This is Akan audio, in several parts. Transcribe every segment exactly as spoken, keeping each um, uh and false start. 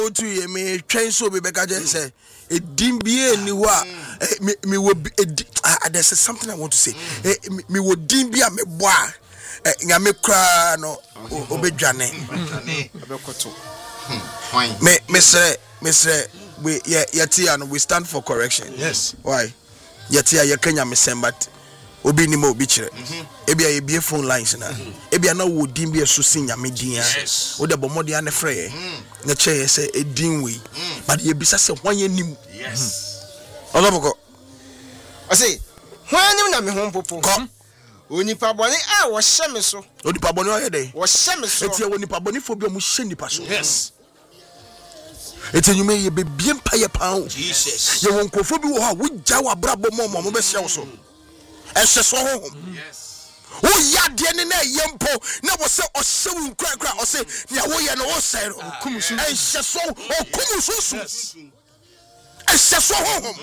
to ye me train so be beka je say e dimbie ni ho a me me wo there's something I want to say me wo dimbie me boa nyame kra no obedwane abekoto me me say me say we yeti and we stand for correction. Yes. Why? Yeti ya Kenya me send but obi ni mo obi kire. Ebi a ebie phone lines na. Ebi a na wo din bi so sin nyame din a. Wo de bomode an frɛ. Na che say edin we. But ye bisa say hwan yanim. Yes. Oloboko. I say hwan nim na me ho popo. Ko. Onipa bone a wo hye me so. Onipa bone o ye dey. Wo hye me so. Eti onipa bone fo bi o mu hye nipa so. Yes. Eti nyume ye be biem pa ye pa. Jesus. Ye won kofo bi wo ha wo gya wa brabo mo mo mo be hye wo so. Ehye so ho. Yes. Wo ya de ne na yempo na wo se o hye wo nkra kra o se nya wo ye no wo se ro. Kum so. Ehye so o kum so so. Ehye so ho.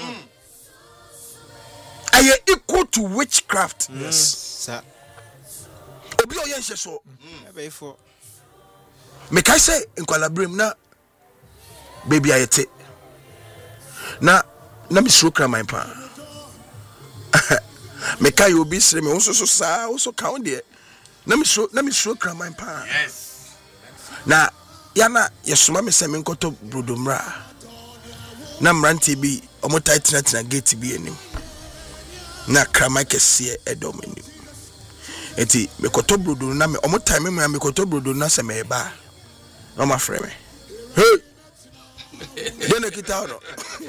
Aye equal to witchcraft. Yes. Sir. Obi o ye ehye so. Ebe for. Me kai say nkwalabrim na baby ayete na na mi sro kra my pa me kai obi sre me so so sa so count there na mi sro na mi sro kra my pa. Yes. Na ya na yesoma me se me nkoto brodomra na mranti bi omo tight na gate bi enim na kra my kese edom enim enti me koto brodo na me omo time me me koto brodo na se me ba no ma frɛ me hey dene kita no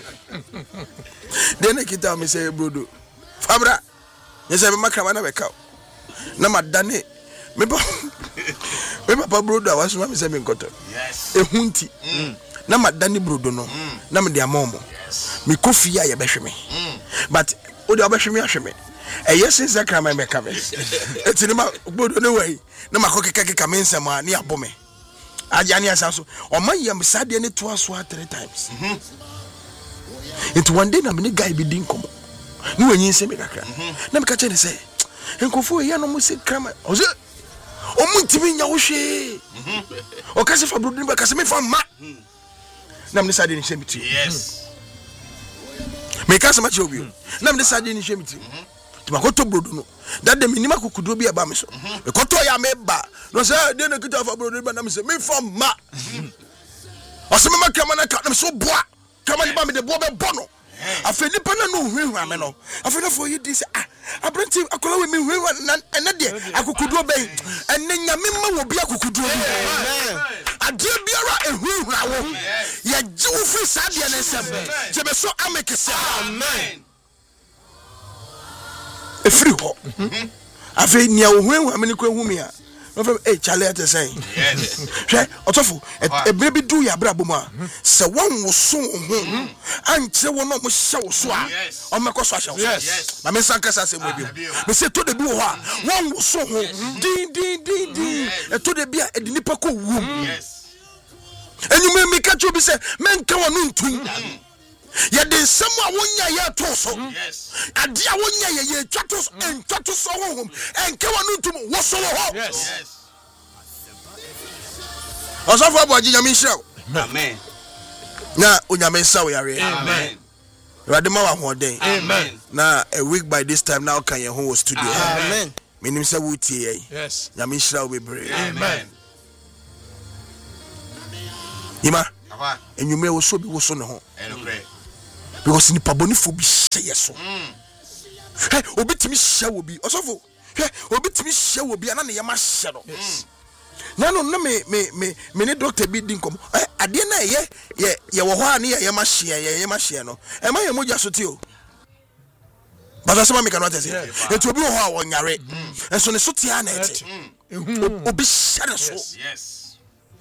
dene kita me say brodo fabra yesa me makra na beka na madane me ba me papa brodo awaso me say me nkoto yes ehunti na madane brodo no na me de amomo me kofi ya ye behwe me but o de obehwe me ahwe me e yes is zakra me meka me etini ma brodo ne wai na makokeka keka me nsem a ne abome ajani asaso o man yam sade ne to aso three times mhm it one day na me guy bi din komo ni wanyi nse me kakra na me ka che ne say enkofo ye no mo se krama o se o muntimi nya wo hwe mhm o ka se fa brodo ni ba ka se me fa ma na me sade ni hwe miti yes me ka se ma che obi na me sade ni hwe miti makoto brodo no that dem ni makokudo bi eba me so me koto ya me ba no say dey na kita fa brodo ba na me say me from ma o se me makama na ka na so boa kama ni ba me de boa be bono afa nipa na no hwehwa me no afa na for you this ah abranti akola we me hwehwa na ene de akokudo be ene nyame ma wo bi akokudo bi ade biara ehwehwa wo ye jiwu fi sadia na sem je be so amekese amen e free ho afa nia wo hwehwa me ni ko ehumi a no fa eh chale at say yes hwe otofo e bere bi du ya bra bom a se won wo so ho anche wo no mo hye wo so a o me ko so hye wo yes na me sanka sa se mo bi me se to de bi wo ho a won wo so ho din din din din e to de bi a e di nipa ko wu yes enyu me me ka cho bi se me nka wo no ntun ya de nsem a wonya ya to so yes ade a wonya ye ye twa to so en twa to so ho enke wo no ntum wo so ho yes osofo aboji nyame hirawo amen na onyame sawo yare amen rade ma wa hoden amen na a week by this time now kan ye ho studio amen menim se wo tie ye yes nyame hirawo bebre amen ima aba enyume wo so bi wo so ne ho enokre because ni paboni fo bi hye so he obi timi hye wo bi osofo he obi timi hye wo bi ana ne yama hye no na no na me me me me ne doctor bi din kom ade na ye ye ye wo ho a ne ye yama hye ye yama hye no e ma ye moja so ti o basa sama me kanwa tese etu obi wo ho a wonyare enso ne so ti a na ete obi hye ne so yes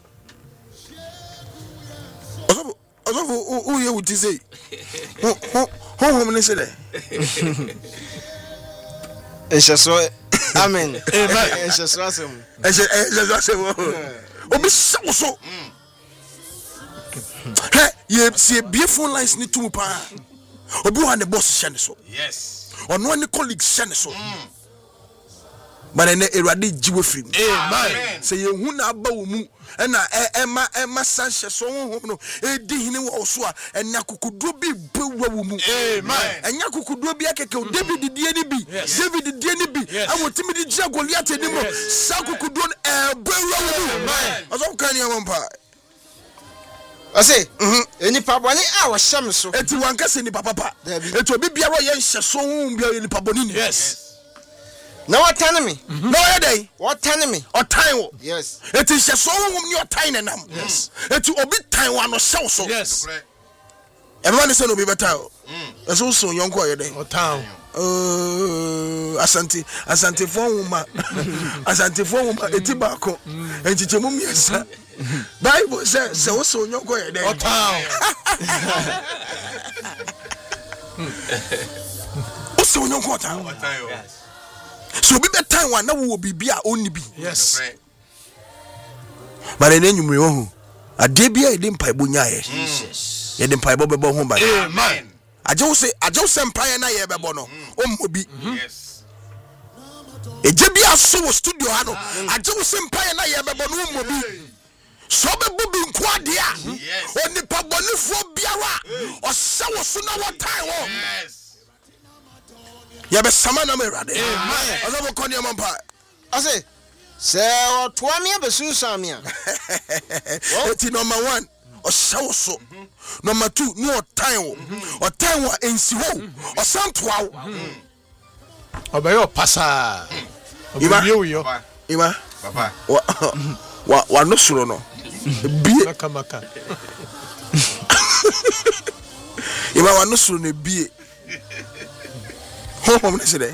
osofo osofo o ye wuti sei ho ho ho mo ne se de enso amen amen enso asem enso enso asem obi so so he ye see beautiful lines ni tumu pa obi wa ne boss hye ne so yes ono ne colleagues hye ne so but ene Erade jiwe free. Amen. Say ye hu na aba wo mu na ema ema sanhye so honhom no e di hene wo so a enya kokodo bi bewa wo mu. Amen. Enya kokodo bi akeke David die ni bi. David die ni bi. Awotimi di gya Goliath ni mo. Sa kokodo e bewa wo mu. Amen. Aso kan ya mampa. I say, any paboni our sham so. Eti wankase ni papa. Eti obi bia wo ye nhye so hu bia ni paboni ni. Yes. Now what time me? No ye dey. What time me? O time wo. Yes. Eti nhye so hu ni o time na nam. Yes. Eti obi time wa no hye so. Yes. Everyone say no be better. Eso so yonko ye dey. O town. Uh, asante asante fo huma asante fo huma eti ba ko enchichemu miesa Bible say say wo so nyonko ye dey O town. wo so nyonko town so bi be time wa na wo bibia onni bi. Yes. But ene nyumre wo hu ade bia e de mpai bonya ye Jesus ye de mpai bo bebo ho ba. Amen. Ajo say ajo say mpai na ye bebo no ommo bi. Yes. Eje bia so wo studio ha no ajo say mpai na ye bebo no ommo bi. So be bubi nko ade a oni pabonifo biara o se wo so na wo time wo. Yes. Ya be sama na me Erade. Amen. Aso mo koni ampa. I say, say what to me be soon samia. Eti number one o se wo so. Number two no time wo. O time wo ensi ho. O santoa wo. Obeyo pasa. Iba. Obeyo yo. Iba. Papa. Wa wa wa no suro no. Bie. Maka maka. Iba wa no suro ne bie. Ho ho me say dey.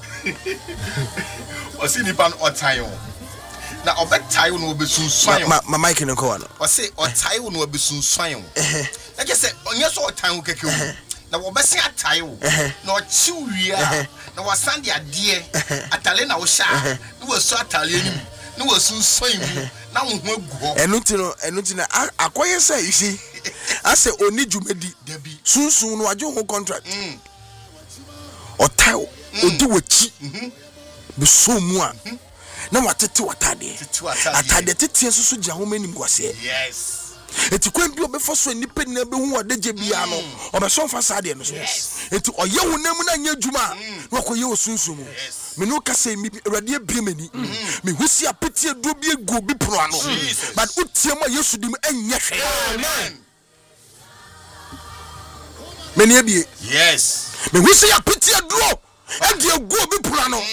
O si nipa no otayo na obetayo no obesunsuan Ma ma mic ne ko wa no. o si otayo no obesunsuan na je se onye so otayo keke wo na wo bese atayo na o chiwia na wo sande ade atale na wo sha na wo so atale anim na wo sunsuan mu na wo ho agu ho Enu ti no enu ti na akoye say you see ase oni djumedi dabi sunsun no ajo ho contract otayo odi wachi be so mu a na watete watade atade tete susu gya ho manim kwase. yes eti kwan bi obefo so nipa ni na be hu odegye bia no obeso mfa sade no so eti oye hu nam na nya djuma na koye osunsun mu me no kase mi Erade abie mani me husi apeti edu bi egu bi pro ano but utie ma Yesu dim anya hwe. amen Me ne abie yes me husi apeti edu edi egu bi pro ano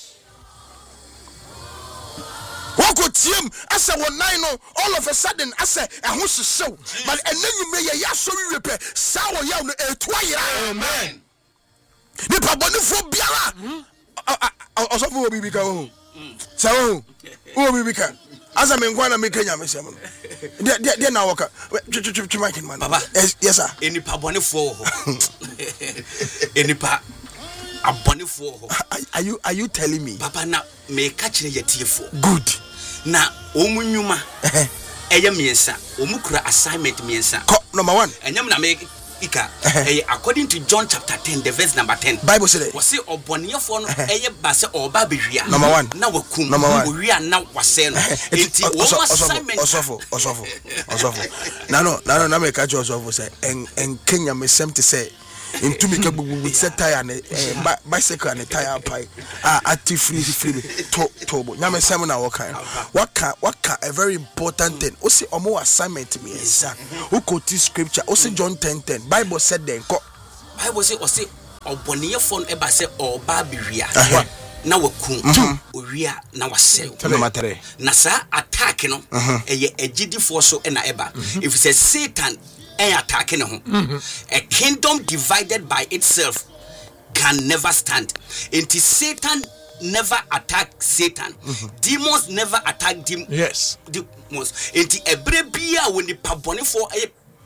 wako tiem asa wonai no all of a sudden asa ehho hyehyw but enanyume ye yaso wiwepe sa wo yaw no etua yira. amen Ni pabonifo biara osofo obi bika wo sa wo wo obi bika asa me nkwa na me kanya me sem no de de na woka twitwi mic man Baba. Yes sir. Eni pabonifo ho. Eni pa abonifo ho. Are you are you telling me? Papa na me ka kire yetiefo. Good. Na omunyuma eye miensa, omukura assignment miensa. Number one. Enyam na me ika eh according to John chapter ten the verse number ten. Bible say we say oboniyefo no eye ba se oba behwia. Number one. Na wakum ohwia na wase no. Enti wo assignment osofo osofo osofo. Na no na no na me ka cho osofo say en en Kenya me sem te say into me ke bubu set tire ne bicycle ne tire pai ah ati free free to tobo nya me sem na waka waka waka a very important thing o say omo assignment me esa o quote scripture o say John ten ten Bible said then ko Bible say o say oboniyefo no e ba se oba behwia na wakum ohwia na wase na sa attack no eye agidifo so na eba if say Satan and attacking him. Mm-hmm. A kingdom divided by itself can never stand. Until Satan never attack Satan. Mm-hmm. Demons never attack dem- yes. demons. Until every beer when the paboni for a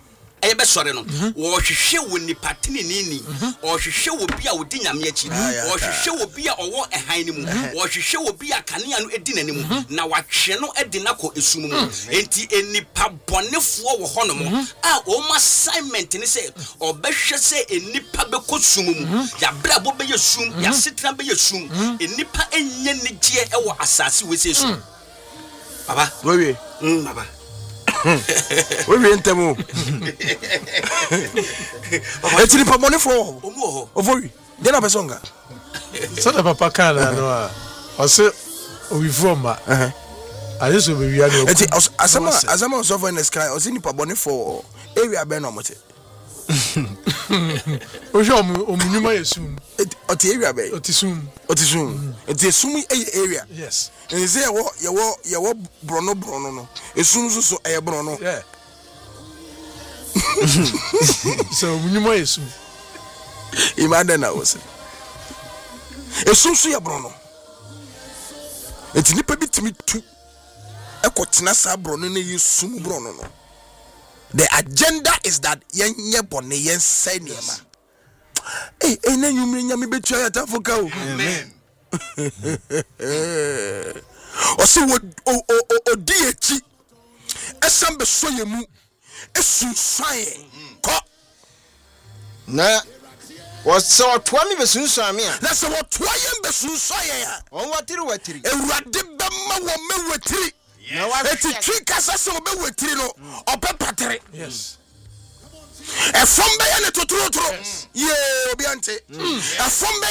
eye be sore no wo hwehwe wo nipa tinini o hwehwe wo bia wo di nyame achi o hwehwe wo bia owo ehan ni mu o hwehwe wo bia kanea no edi nanim na watwe no edi nako esum mu enti enipa bonefo wo hono mo a o ma assignment ni se obehwe se enipa be kosum mu ya brabo be yesum ya setra be yesum enipa enye nigye e wo asase we se sum baba we mm baba we we ntemo eti ni pa bonefo omu ho ovori de na pesonga so da papa kana no a o se o wi foma eh aye so be wi ani eti asama asama so for in the sky o se ni pa bonefo area be no mote o jo o munuma yesum o ti area be o ti sum o ti sum eti sum area yes and say wo ye wo ye wo brono brono no esum so so e brono yeah so munuma yesum imagine na wo se esum so ye brono eti nipa bitimi tu ekotena sa brono na yesum brono no. The agenda is that yenye bone yen say niema. Eh eh na nyumri nyame betua ya tafoka o. Amen. O se wo o o di echi. Esam be so yemu. Esunsuan ko. Na was so twami be sunsuan me a. Na se wo toyen be sunsuan ya. On watiri watiri. Ewurade be ma wo me watiri. Na wa eti twi kasa se obe watiri no opepatere yes e fombe ya ne totorotoro ye obi ante e fombe